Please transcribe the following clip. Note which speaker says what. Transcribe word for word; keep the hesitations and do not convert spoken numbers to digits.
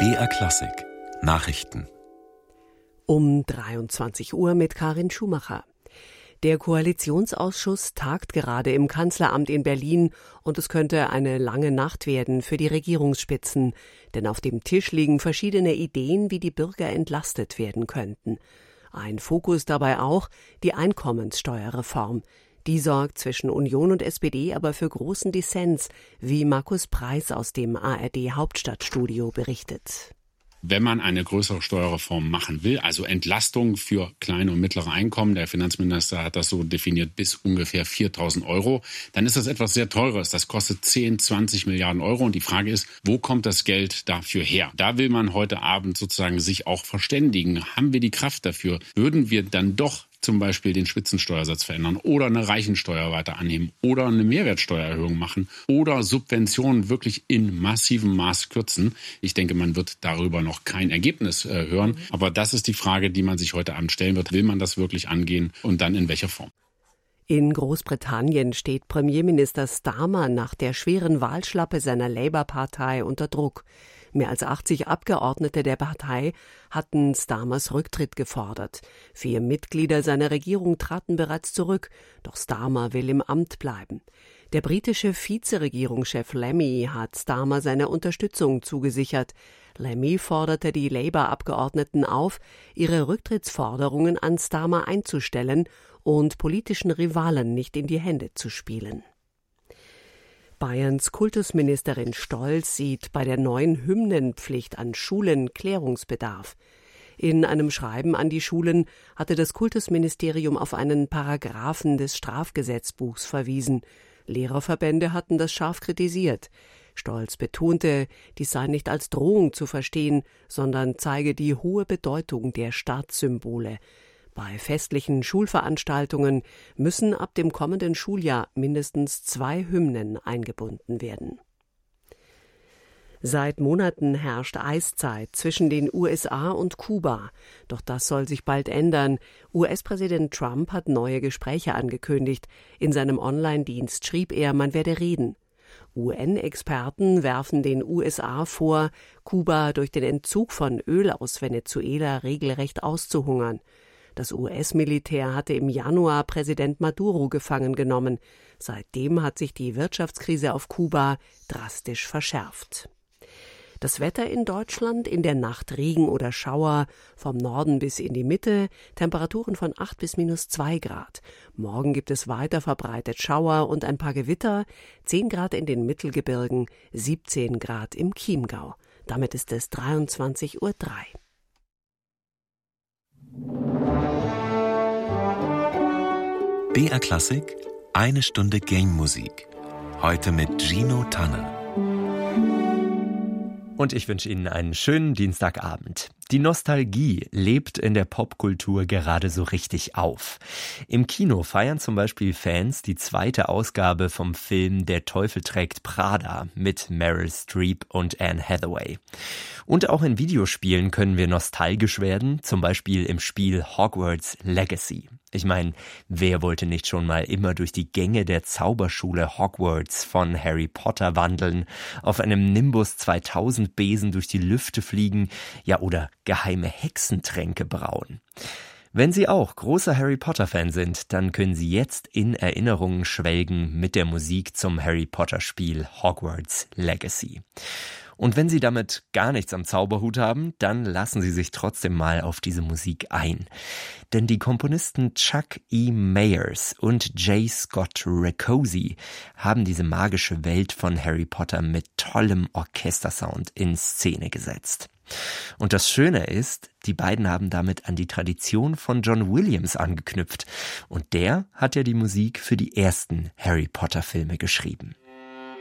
Speaker 1: B R Klassik Nachrichten
Speaker 2: Um dreiundzwanzig Uhr mit Karin Schumacher. Der Koalitionsausschuss tagt gerade im Kanzleramt in Berlin und es könnte eine lange Nacht werden für die Regierungsspitzen, denn auf dem Tisch liegen verschiedene Ideen, wie die Bürger entlastet werden könnten. Ein Fokus dabei auch die Einkommenssteuerreform. Die sorgt zwischen Union und S P D aber für großen Dissens, wie Markus Preis aus dem A R D Hauptstadtstudio berichtet.
Speaker 3: Wenn man eine größere Steuerreform machen will, also Entlastung für kleine und mittlere Einkommen, der Finanzminister hat das so definiert, bis ungefähr viertausend Euro, dann ist das etwas sehr Teures. Das kostet zehn, zwanzig Milliarden Euro. Und die Frage ist, wo kommt das Geld dafür her? Da will man heute Abend sozusagen sich auch verständigen. Haben wir die Kraft dafür? Würden wir dann doch zum Beispiel den Spitzensteuersatz verändern oder eine Reichensteuer weiter annehmen oder eine Mehrwertsteuererhöhung machen oder Subventionen wirklich in massivem Maß kürzen. Ich denke, man wird darüber noch kein Ergebnis äh, hören. Aber das ist die Frage, die man sich heute Abend stellen wird. Will man das wirklich angehen und dann in welcher Form?
Speaker 2: In Großbritannien steht Premierminister Starmer nach der schweren Wahlschlappe seiner Labour-Partei unter Druck. Mehr als achtzig Abgeordnete der Partei hatten Starmers Rücktritt gefordert. Vier Mitglieder seiner Regierung traten bereits zurück, doch Starmer will im Amt bleiben. Der britische Vizeregierungschef Lammy hat Starmer seine Unterstützung zugesichert. Lammy forderte die Labour-Abgeordneten auf, ihre Rücktrittsforderungen an Starmer einzustellen und politischen Rivalen nicht in die Hände zu spielen. Bayerns Kultusministerin Stolz sieht bei der neuen Hymnenpflicht an Schulen Klärungsbedarf. In einem Schreiben an die Schulen hatte das Kultusministerium auf einen Paragraphen des Strafgesetzbuchs verwiesen. Lehrerverbände hatten das scharf kritisiert. Stolz betonte, dies sei nicht als Drohung zu verstehen, sondern zeige die hohe Bedeutung der Staatssymbole. Bei festlichen Schulveranstaltungen müssen ab dem kommenden Schuljahr mindestens zwei Hymnen eingebunden werden. Seit Monaten herrscht Eiszeit zwischen den U S A und Kuba. Doch das soll sich bald ändern. U S-Präsident Trump hat neue Gespräche angekündigt. In seinem Online-Dienst schrieb er, man werde reden. U N-Experten werfen den U S A vor, Kuba durch den Entzug von Öl aus Venezuela regelrecht auszuhungern. Das U S-Militär hatte im Januar Präsident Maduro gefangen genommen. Seitdem hat sich die Wirtschaftskrise auf Kuba drastisch verschärft. Das Wetter in Deutschland, in der Nacht Regen oder Schauer, vom Norden bis in die Mitte, Temperaturen von acht bis minus zwei Grad. Morgen gibt es weiter verbreitet Schauer und ein paar Gewitter, zehn Grad in den Mittelgebirgen, siebzehn Grad im Chiemgau. Damit ist es dreiundzwanzig Uhr drei.
Speaker 1: B R Klassik Eine Stunde Game-Musik. Heute mit Gino Tanner.
Speaker 4: Und ich wünsche Ihnen einen schönen Dienstagabend. Die Nostalgie lebt in der Popkultur gerade so richtig auf. Im Kino feiern zum Beispiel Fans die zweite Ausgabe vom Film Der Teufel trägt Prada mit Meryl Streep und Anne Hathaway. Und auch in Videospielen können wir nostalgisch werden, zum Beispiel im Spiel Hogwarts Legacy. Ich meine, wer wollte nicht schon mal immer durch die Gänge der Zauberschule Hogwarts von Harry Potter wandeln, auf einem Nimbus zweitausend Besen durch die Lüfte fliegen, ja oder geheime Hexentränke brauen. Wenn Sie auch großer Harry Potter-Fan sind, dann können Sie jetzt in Erinnerungen schwelgen mit der Musik zum Harry Potter-Spiel Hogwarts Legacy. Und wenn Sie damit gar nichts am Zauberhut haben, dann lassen Sie sich trotzdem mal auf diese Musik ein. Denn die Komponisten Chuck E. Mayers und J. Scott Rakoczy haben diese magische Welt von Harry Potter mit tollem Orchestersound in Szene gesetzt. Und das Schöne ist, die beiden haben damit an die Tradition von John Williams angeknüpft. Und der hat ja die Musik für die ersten Harry Potter Filme geschrieben.